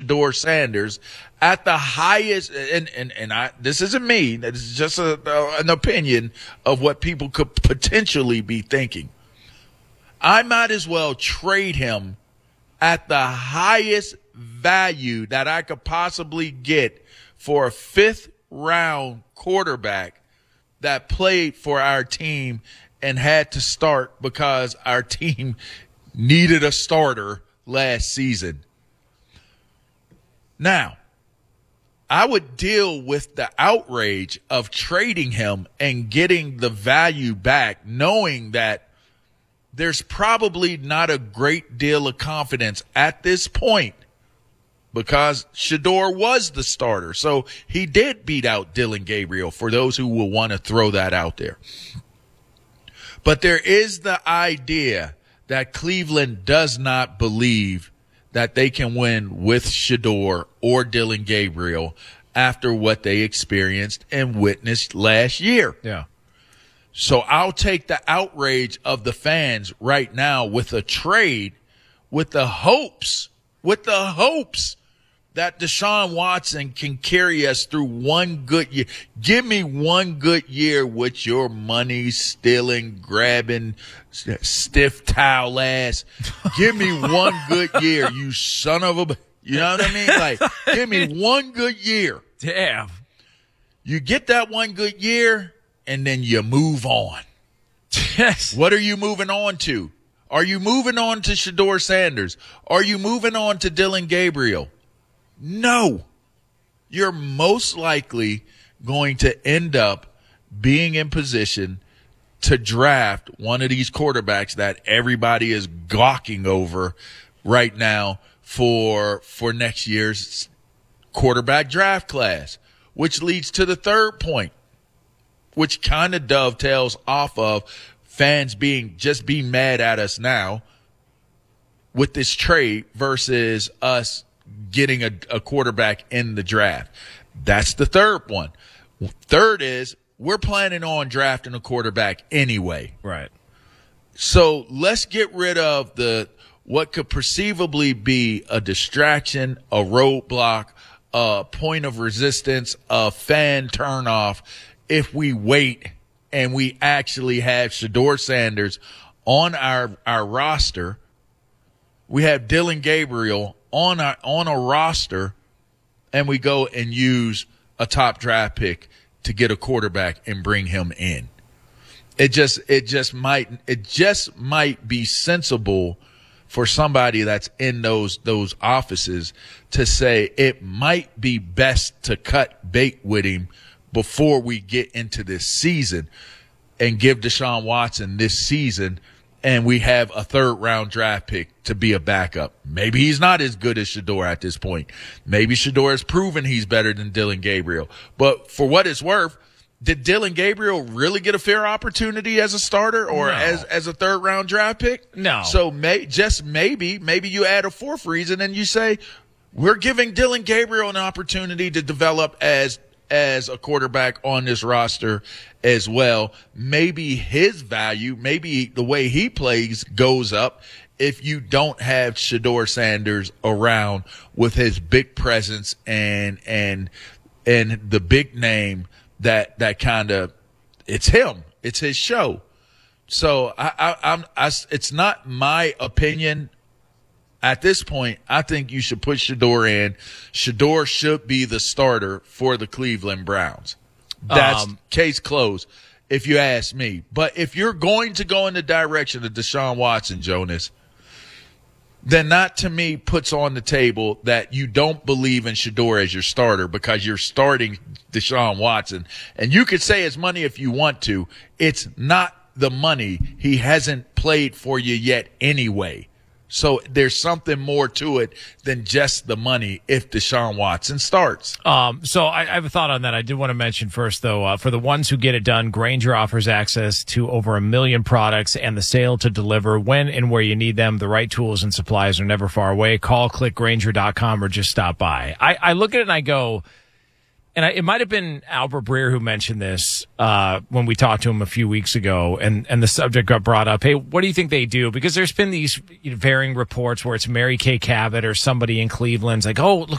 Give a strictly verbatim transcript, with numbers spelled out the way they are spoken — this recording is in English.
Shedeur Sanders at the highest, and, and, and I, this isn't me, it's just a, an opinion of what people could potentially be thinking. I might as well trade him at the highest value that I could possibly get for a fifth round quarterback that played for our team and had to start because our team needed a starter last season. Now, I would deal with the outrage of trading him and getting the value back, knowing that there's probably not a great deal of confidence at this point because Shedeur was the starter. So he did beat out Dillon Gabriel, for those who will want to throw that out there. But there is the idea that Cleveland does not believe that they can win with Shedeur or Dillon Gabriel after what they experienced and witnessed last year. Yeah. So I'll take the outrage of the fans right now with a trade, with the hopes, with the hopes that Deshaun Watson can carry us through one good year. Give me one good year with your money stealing, grabbing, stiff towel ass. Give me one good year, you son of a, you know what I mean? Like, give me one good year. Damn. You get that one good year, and then you move on. Yes. What are you moving on to? Are you moving on to Shedeur Sanders? Are you moving on to Dillon Gabriel? No. You're most likely going to end up being in position to draft one of these quarterbacks that everybody is gawking over right now for for next year's quarterback draft class, which leads to the third point, which kind of dovetails off of fans being just being mad at us now with this trade versus us getting a, a quarterback in the draft. That's the third one. Third is we're planning on drafting a quarterback anyway. Right. So let's get rid of the what could perceivably be a distraction, a roadblock, a point of resistance, a fan turnoff if we wait and we actually have Shedeur Sanders on our, our roster. We have Dillon Gabriel on our, on a roster, and we go and use a top draft pick to get a quarterback and bring him in. It just, it just might, it just might be sensible for somebody that's in those, those offices to say it might be best to cut bait with him before we get into this season and give Deshaun Watson this season, and we have a third round draft pick to be a backup. Maybe he's not as good as Shedeur at this point. Maybe Shedeur has proven he's better than Dillon Gabriel. But for what it's worth, did Dillon Gabriel really get a fair opportunity as a starter or No. as, as a third round draft pick? No. So may, just maybe, maybe you add a fourth reason and you say, we're giving Dillon Gabriel an opportunity to develop as as a quarterback on this roster as well. Maybe his value, maybe the way he plays goes up if you don't have Shedeur Sanders around with his big presence and and and the big name that that kind of it's him, it's his show. So I, I I'm I, it's not my opinion. At this point, I think you should put Shedeur in. Shedeur should be the starter for the Cleveland Browns. That's Um, case closed, if you ask me. But if you're going to go in the direction of Deshaun Watson, Jonas, then that to me puts on the table that you don't believe in Shedeur as your starter because you're starting Deshaun Watson. And you could say it's money if you want to. It's not the money. He hasn't played for you yet anyway. So there's something more to it than just the money if Deshaun Watson starts. Um, so I, I have a thought on that. I did want to mention first, though, uh, for the ones who get it done, Grainger offers access to over a million products and the sale to deliver when and where you need them. The right tools and supplies are never far away. Call, click Grainger dot com, or just stop by. I, I look at it and I go, and I, it might have been Albert Breer who mentioned this uh, when we talked to him a few weeks ago, and, and the subject got brought up. Hey, what do you think they do? Because there's been these you know, varying reports where it's Mary Kay Cabot or somebody in Cleveland's like, oh, look